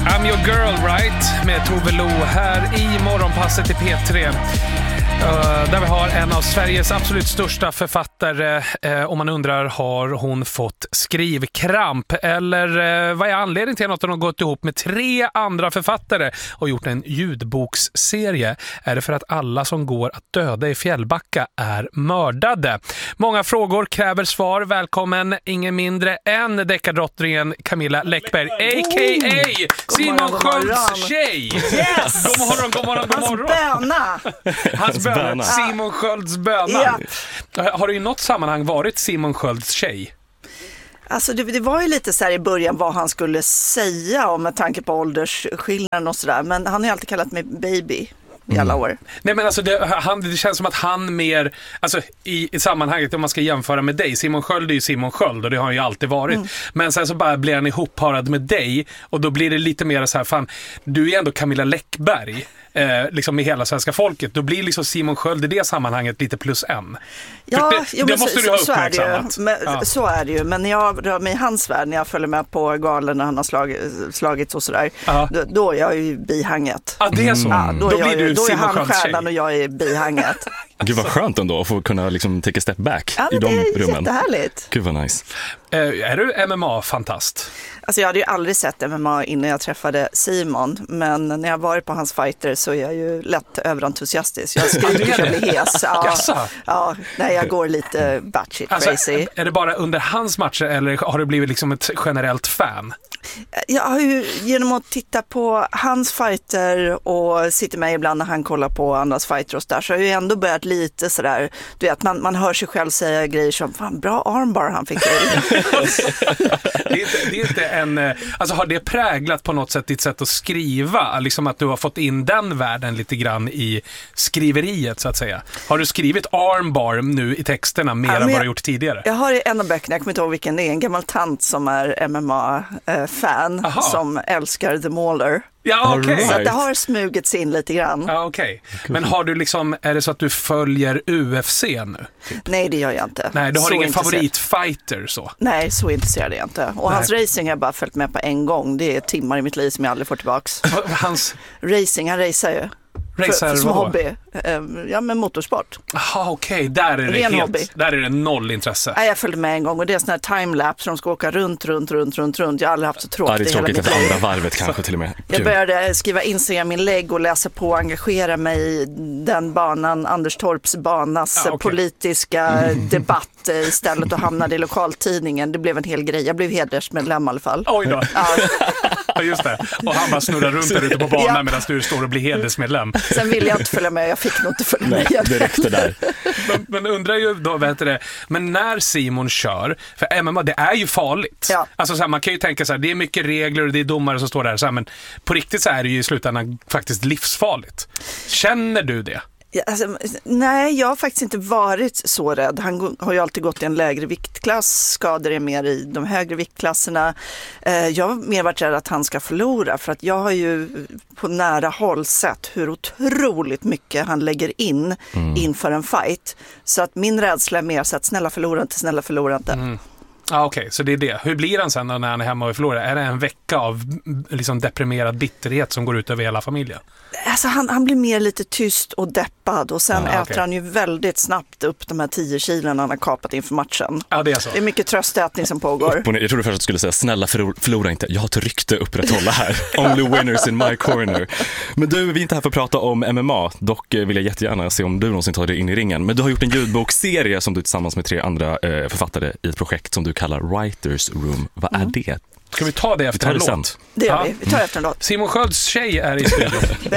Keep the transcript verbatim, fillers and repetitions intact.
I'm your girl, right? Med Tove Lo här i Morgonpasset i P tre. Uh, där vi har en av Sveriges absolut största författare. Uh, om man undrar, har hon fått skrivkramp? Eller uh, vad är anledningen till att hon har gått ihop med tre andra författare och gjort en ljudboksserie? Är det för att alla som går att döda i Fjällbacka är mördade? Många frågor kräver svar. Välkommen ingen mindre än deckardrottningen Camilla Läckberg, a k a. Simon Skölds tjej. Yes! God morgon, god morgon, god morgon. Hans böna. Hans böna. Simon Skölds böna. Yep. Har du i något sammanhang varit Simon Skölds tjej? Alltså det, det var ju lite så här i början vad han skulle säga om med tanke på åldersskillnaden och sådär. Men han har ju alltid kallat mig baby i alla år. Mm. Nej, men alltså det, han, det känns som att han mer, alltså i, i sammanhanget om man ska jämföra med dig, Simon Sköld är ju Simon Sköld och det har han ju alltid varit. Mm. Men sen så bara blir han ihopparad med dig och då blir det lite mer så här, fan, du är ändå Camilla Läckberg. Eh, liksom med hela svenska folket, då blir liksom Simon Sköld i det sammanhanget lite plus en. Ja, det, jo, det men måste så, du ha så, är det ju. Men, ja. så är det ju, men när jag rör mig i hans värld, när jag följer med på galen när han har slag, slagits och sådär, då, då är jag ju bihanget. Ja, det är så. Ja, då, då är blir jag, du då är Simon han Skölds stjärnan och jag är bihanget. Gud vad skönt ändå att få kunna liksom take a step back ja, i de rummen. Det är jättehärligt. Gud vad nice. Eh, är du M M A-fantast? Alltså jag hade ju aldrig sett M M A innan jag träffade Simon, men när jag varit på hans fighter så är jag ju lätt överentusiastisk. Jag skriker så jag blir hes. Ja, ja, nej, jag går lite batshit alltså, crazy. Är det bara under hans matcher eller har du blivit liksom ett generellt fan? Jag har ju genom att titta på hans fighter och sitter med ibland när han kollar på andras fighter och där, så har jag ju ändå börjat lite sådär, du vet, man, man hör sig själv säga grejer som, fan bra armbar han fick till. det, är inte, det är inte en, alltså har det präglat på något sätt ditt sätt att skriva, liksom att du har fått in den världen lite grann i skriveriet så att säga? Har du skrivit armbar nu i texterna mer ja, än vad du gjort tidigare? Jag har en av böckerna, jag kommer inte ihåg vilken det är, en gammal tant som är M M A-fan Aha. som älskar The Mauler. Ja, okej. Okay. Så att det har smugits in lite grann. Ja, okej. Okay. Men har du liksom, är det så att du följer U F C nu? Typ? Nej, det gör jag inte. Nej, du har så ingen intresserad. favoritfighter så? Nej, så intresserad är jag inte. Och Nej. hans racing har jag bara följt med på en gång. Det är timmar i mitt liv som jag aldrig får tillbaks. Hans racing, han racear ju. För, för som hobby. Ja, men motorsport. Jaha, okej. Okay. Där är det Ren helt, hobby. Där är det noll intresse. Nej, jag följde med en gång och det är sån här timelapse. De ska åka runt, runt, runt, runt, runt. Jag har aldrig haft så tråkigt. Ja, det är tråkigt efter andra varvet kanske till och med. Jag började skriva Instagram-inlägg och läsa på och engagera mig i den banan, Anders Torps banas ja, okay. politiska debatt istället och hamnade i lokaltidningen. Det blev en hel grej. Jag blev hedersmedlem i alla fall. Oj då. Ja. Ja, just det. Och han bara snurrar runt där ute på banan ja. medan du står och blir hedersmedlem. Sen ville jag inte följa med, jag fick nog inte följa med. Nej, det räckte där. Men, men undrar ju då, vet du det, men när Simon kör, för M M A, det är ju farligt. Ja. Alltså så här, man kan ju tänka så här, det är mycket regler och det är domare som står där, så här, men på riktigt så är det ju i slutändan faktiskt livsfarligt. Känner du det? Ja, alltså, nej, jag har faktiskt inte varit så rädd. Han har ju alltid gått i en lägre viktklass, skador är mer i de högre viktklasserna. Eh, jag har mer varit rädd att han ska förlora, för att jag har ju på nära håll sett hur otroligt mycket han lägger in mm. inför en fight. Så att min rädsla är mer så att snälla förlora inte, snälla förlora inte. Mm. Ja, okej, okay. Så det är det. Hur blir han sen när han är hemma och förlorar? Är det en vecka av liksom deprimerad bitterhet som går ut över hela familjen? Alltså han, han blir mer lite tyst och deppad och sen ja, äter okay. han ju väldigt snabbt upp de här tio kilon han har kapat inför matchen. Ja, det är så. Det är mycket tröstätning som pågår. Jag trodde först att du skulle säga, snälla förlora, förlora inte. Jag har ett rykte upprätthålla här. Only winners in my corner. Men du, vi är inte här för att prata om M M A. Dock vill jag jättegärna se om du någonsin tar dig in i ringen. Men du har gjort en ljudbokserie som du tillsammans med tre andra eh, författare i ett projekt som du kallar Writers Room. Vad är mm. det? Ska vi ta det efter vi en det låt? Det gör ja. vi. Vi tar efter en låt. Simon Skölds tjej är i studion.